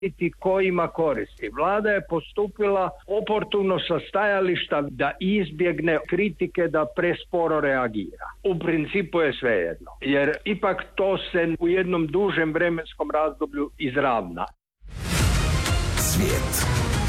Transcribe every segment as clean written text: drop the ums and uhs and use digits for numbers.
niti ko ima koristi. Vlada je postupila oportuno sa stajališta da izbjegne kritike, da presporo reagira. U principu je svejedno, jer ipak to se u jednom dužem vremenskom razdoblju izravna. Svijet.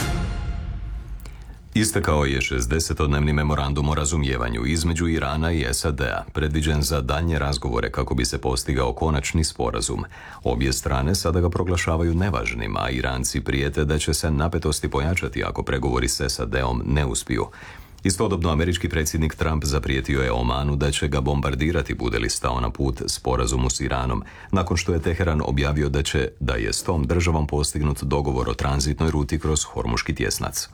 Istekao je 60-dnevni memorandum o razumijevanju između Irana i SAD-a, predviđen za daljnje razgovore kako bi se postigao konačni sporazum. Obje strane sada ga proglašavaju nevažnim, a Iranci prijete da će se napetosti pojačati ako pregovori s SAD-om ne uspiju. Istodobno, američki predsjednik Trump zaprijetio je Omanu da će ga bombardirati bude li stao na put sporazumu s Iranom, nakon što je Teheran objavio da je s tom državom postignut dogovor o tranzitnoj ruti kroz Hormuški tjesnac.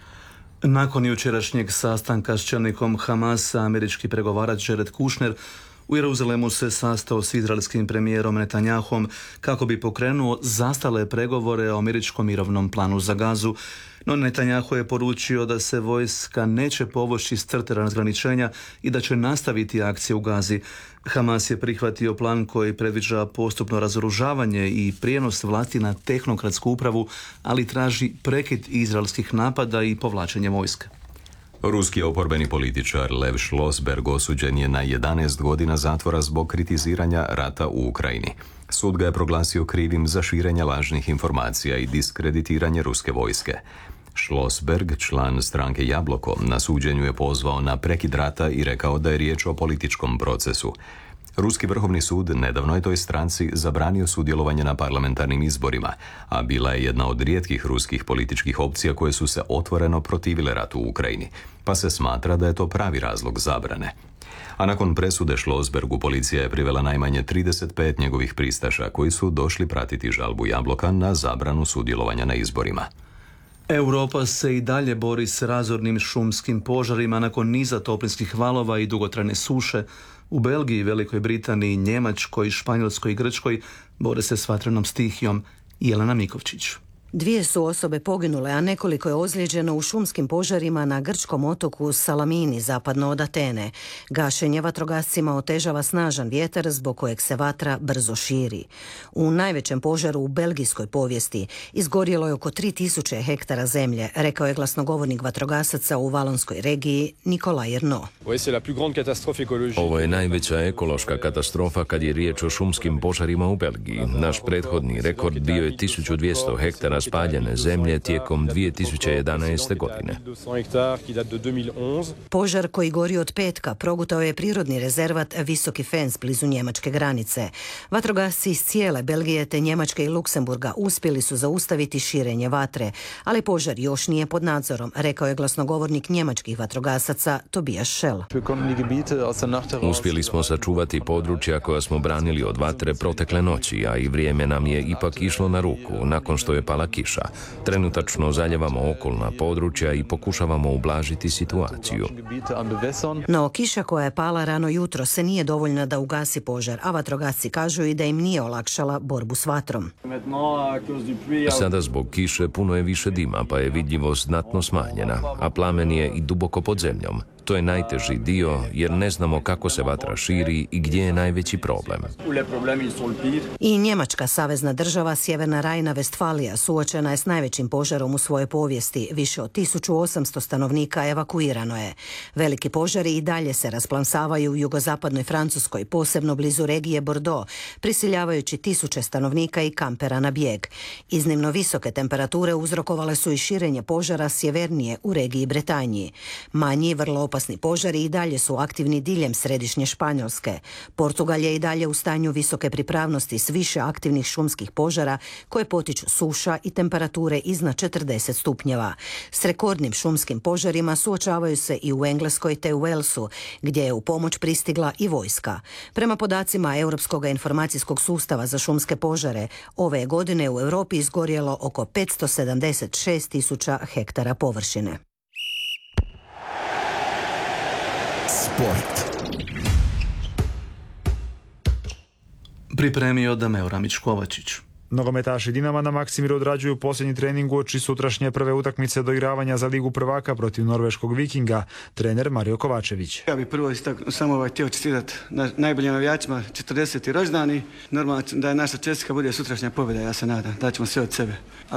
Nakon jučerašnjeg sastanka s čelnikom Hamasa, američki pregovarač Jared Kushner u Jeruzalemu se sastao s izraelskim premijerom Netanyahom kako bi pokrenuo zastale pregovore o američkom mirovnom planu za Gazu, no Netanyahu je poručio da se vojska neće povući s crte razgraničenja i da će nastaviti akcije u Gazi. Hamas je prihvatio plan koji predviđa postupno razoružavanje i prijenos vlasti na tehnokratsku upravu, ali traži prekid izraelskih napada i povlačenje vojske. Ruski oporbeni političar Lev Šlosberg osuđen je na 11 godina zatvora zbog kritiziranja rata u Ukrajini. Sud ga je proglasio krivim za širenje lažnih informacija i diskreditiranje ruske vojske. Šlosberg, član stranke Jabloko, na suđenju je pozvao na prekid rata i rekao da je riječ o političkom procesu. Ruski vrhovni sud nedavno je toj stranci zabranio sudjelovanje na parlamentarnim izborima, a bila je jedna od rijetkih ruskih političkih opcija koje su se otvoreno protivile ratu u Ukrajini, pa se smatra da je to pravi razlog zabrane. A nakon presude Šlosbergu policija je privela najmanje 35 njegovih pristaša koji su došli pratiti žalbu Jabloka na zabranu sudjelovanja na izborima. Europa se i dalje bori s razornim šumskim požarima nakon niza toplinskih valova i dugotrajne suše. U Belgiji, Velikoj Britaniji, Njemačkoj, Španjolskoj i Grčkoj bore se s vatrenom stihijom. Jelena Mikovčić. 2 su osobe poginule, a nekoliko je ozlijeđeno u šumskim požarima na grčkom otoku Salamini, zapadno od Atene. Gašenje vatrogascima otežava snažan vjetar zbog kojeg se vatra brzo širi. U najvećem požaru u belgijskoj povijesti izgorjelo je oko 3000 hektara zemlje, rekao je glasnogovornik vatrogasaca u valonskoj regiji Nikolaj Erno. Ovo je najveća ekološka katastrofa kad je riječ o šumskim požarima u Belgiji. Naš prethodni rekord bio je 1200 hektara spaljene zemlje tijekom 2011. godine. Požar koji gori od petka progutao je prirodni rezervat Visoki Fens blizu njemačke granice. Vatrogasci iz cijele Belgije te Njemačke i Luksemburga uspjeli su zaustaviti širenje vatre, ali požar još nije pod nadzorom, rekao je glasnogovornik njemačkih vatrogasaca Tobias Schell. Uspjeli smo sačuvati područja koja smo branili od vatre protekle noći, a i vrijeme nam je ipak išlo na ruku nakon što je pala kiša. Trenutačno zaljevamo okolna područja i pokušavamo ublažiti situaciju. No kiša koja je pala rano jutro se nije dovoljna da ugasi požar, a vatrogasci kažu i da im nije olakšala borbu s vatrom. Sada zbog kiše puno je više dima, pa je vidljivost znatno smanjena, a plamen je i duboko pod zemljom. To je najteži dio jer ne znamo kako se vatra širi i gdje je najveći problem. I Njemačka savezna država Sjeverna Rajna-Vestfalija suočena je s najvećim požarom u svojoj povijesti. Više od 1800 stanovnika evakuirano je. Veliki požari i dalje se rasplamsavaju u jugozapadnoj Francuskoj, posebno blizu regije Bordeaux, prisiljavajući tisuće stanovnika i kampera na bijeg. Iznimno visoke temperature uzrokovale su i širenje požara sjevernije u regiji Bretanji. Manji, vrlo opasni požari i dalje su aktivni diljem središnje Španjolske. Portugal je i dalje u stanju visoke pripravnosti s više aktivnih šumskih požara koje potiču suša i temperature iznad 40 stupnjeva. S rekordnim šumskim požarima suočavaju se i u Engleskoj te u Walesu, gdje je u pomoć pristigla i vojska. Prema podacima Europskog informacijskog sustava za šumske požare, ove godine u Europi izgorjelo oko 576.000 hektara površine. Sport. Pripremio Dameo Ramić-Kovačić. Nogometaši Dinama na Maksimiru odrađuju posljednji trening uoči sutrašnje prve utakmice doigravanja za Ligu prvaka protiv norveškog Vikinga, trener Mario Kovačević. Ja bih prvo samo htio čestitati najboljim navijačima 40. rođendani. Normalno da je naša čestka bude sutrašnja pobjeda, ja se nadam da ćemo sve od sebe.